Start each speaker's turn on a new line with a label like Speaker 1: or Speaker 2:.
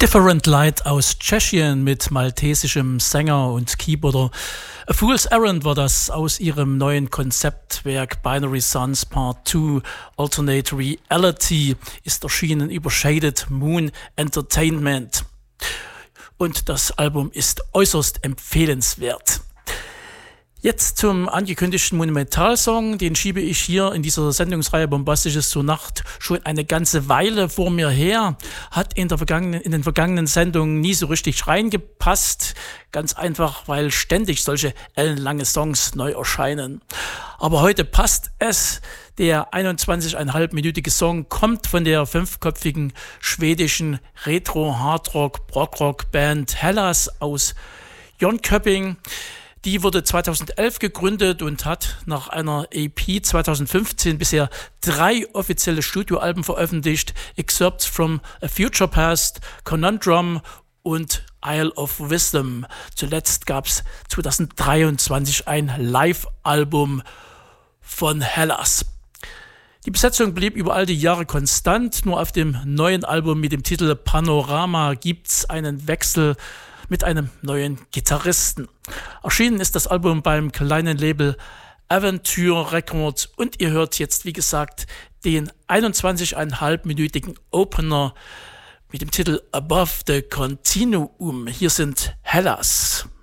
Speaker 1: Different Light aus Tschechien mit maltesischem Sänger und Keyboarder. A Fool's Errand war das aus ihrem neuen Konzeptwerk Binary Suns Part 2 Alternate Reality, ist erschienen über Shaded Moon Entertainment. Und das Album ist äußerst empfehlenswert. Jetzt zum angekündigten Monumentalsong, den schiebe ich hier in dieser Sendungsreihe Bombastisches zur Nacht schon eine ganze Weile vor mir her, hat in den vergangenen Sendungen nie so richtig reingepasst, ganz einfach, weil ständig solche ellenlange Songs neu erscheinen. Aber heute passt es. Der 21,5-minütige Song kommt von der 5-köpfigen schwedischen Retro-Hardrock-Brockrock-Band Hellas aus Jönköping. Die wurde 2011 gegründet und hat nach einer EP 2015 bisher 3 offizielle Studioalben veröffentlicht: Excerpts from a Future Past, Conundrum und Isle of Wisdom. Zuletzt gab es 2023 ein Live-Album von Hellas. Die Besetzung blieb über all die Jahre konstant, nur auf dem neuen Album mit dem Titel Panorama gibt's einen Wechsel mit einem neuen Gitarristen. Erschienen ist das Album beim kleinen Label Aventure Records und ihr hört jetzt, wie gesagt, den 21,5-minütigen Opener mit dem Titel Above the Continuum. Hier sind Hellas.